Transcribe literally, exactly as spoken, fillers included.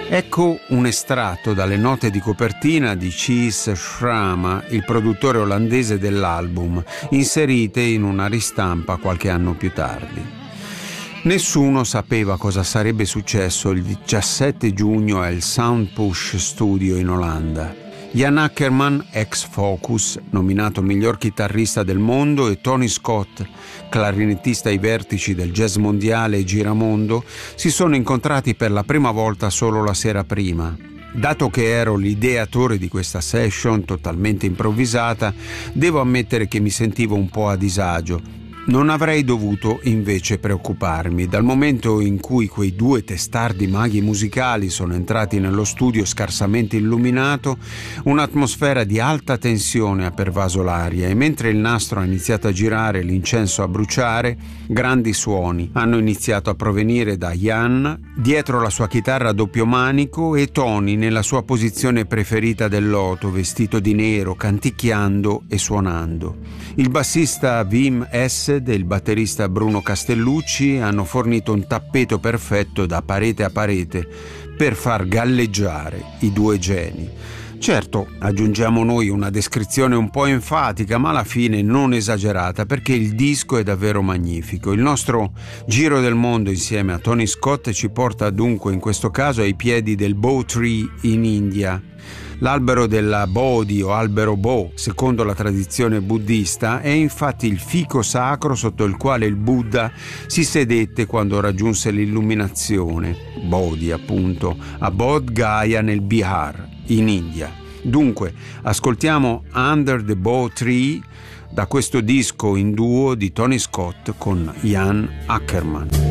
Ecco un estratto dalle note di copertina di Kees Schramme, il produttore olandese dell'album, inserite in una ristampa qualche anno più tardi. Nessuno sapeva cosa sarebbe successo il diciassette giugno al Soundpush Studio in Olanda. Jan Akkerman, ex Focus, nominato miglior chitarrista del mondo, e Tony Scott, clarinettista ai vertici del jazz mondiale e giramondo, si sono incontrati per la prima volta solo la sera prima. Dato che ero l'ideatore di questa session totalmente improvvisata, devo ammettere che mi sentivo un po' a disagio. Non avrei dovuto invece preoccuparmi. Dal momento in cui quei due testardi maghi musicali sono entrati nello studio scarsamente illuminato, un'atmosfera di alta tensione ha pervaso l'aria e mentre il nastro ha iniziato a girare e l'incenso a bruciare, grandi suoni hanno iniziato a provenire da Jan, dietro la sua chitarra a doppio manico, e Tony nella sua posizione preferita del loto, vestito di nero, canticchiando e suonando. Il bassista Wim Hesse e il batterista Bruno Castellucci hanno fornito un tappeto perfetto da parete a parete per far galleggiare i due geni. Certo, aggiungiamo noi una descrizione un po' enfatica, ma alla fine non esagerata, perché il disco è davvero magnifico. Il nostro giro del mondo insieme a Tony Scott ci porta dunque in questo caso ai piedi del Bo Tree in India. L'albero della Bodhi o albero Bo, secondo la tradizione buddista, è infatti il fico sacro sotto il quale il Buddha si sedette quando raggiunse l'illuminazione, Bodhi appunto, a Bodh Gaya nel Bihar, in India. Dunque, ascoltiamo Under the Bo Tree da questo disco in duo di Tony Scott con Jan Akkerman.